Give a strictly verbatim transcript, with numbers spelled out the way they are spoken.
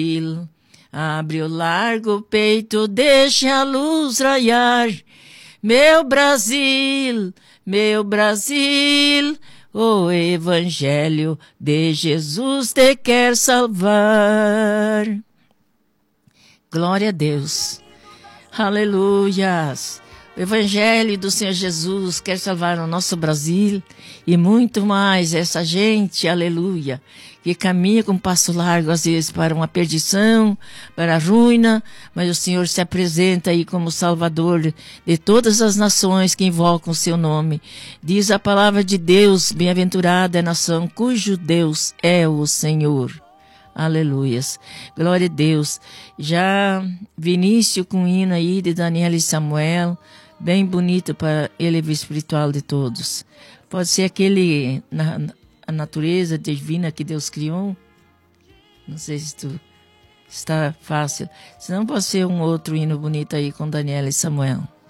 Abre o largo peito, deixa a luz raiar. Meu Brasil, meu Brasil, o Evangelho de Jesus te quer salvar. Glória a Deus. Aleluias. O Evangelho do Senhor Jesus quer salvar o nosso Brasil e muito mais essa gente, aleluia, que caminha com passo largo, às vezes, para uma perdição, para a ruína, mas o Senhor se apresenta aí como Salvador de todas as nações que invocam o seu nome. Diz a palavra de Deus, bem-aventurada é a nação cujo Deus é o Senhor. Aleluias. Glória a Deus. Já Vinícius com o hino aí de Daniela e Samuel, bem bonito para ele espiritual de todos. Pode ser aquele, na, a natureza divina que Deus criou. Não sei se tu está fácil. Senão pode ser um outro hino bonito aí com Daniela e Samuel.